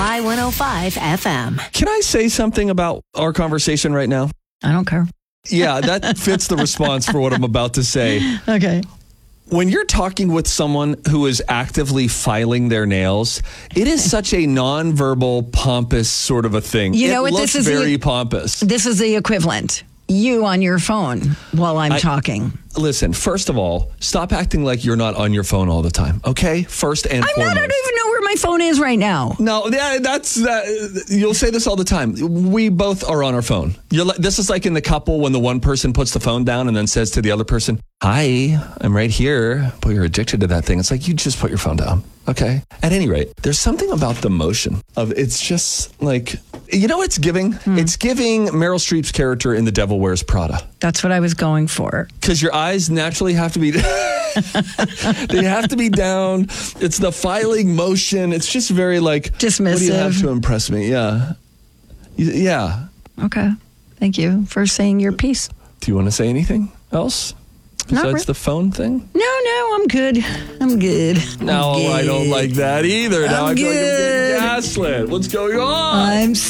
Y105 FM. Can I say something about our conversation right now? I don't care. Yeah, that fits the response for what I'm about to say. Okay. When you're talking with someone who is actively filing their nails, it is such a nonverbal, pompous sort of a thing. You know what? Looks This is very pompous. This is the equivalent. You on your phone while I'm talking. Listen, first of all, stop acting like you're not on your phone all the time, okay? First and foremost. I don't even know where my phone is right now. No, that's you'll say this all the time. We both are on our phone. This is like in the couple when the one person puts the phone down and then says to the other person, "Hi, I'm right here." But you're addicted to that thing. It's like you just put your phone down. Okay. At any rate, there's something about the motion of it's just like, you know, it's giving. It's giving Meryl Streep's character in The Devil Wears Prada. That's what I was going for. Because your eyes naturally have to be, they have to be down. It's the filing motion. It's just very like, dismissive. What do you have to impress me? Yeah. Yeah. Okay. Thank you for saying your piece. Do you want to say anything else? Besides the phone thing? No, I'm good. No, I don't like that either. Now I feel like I'm getting gaslit. What's going on? I'm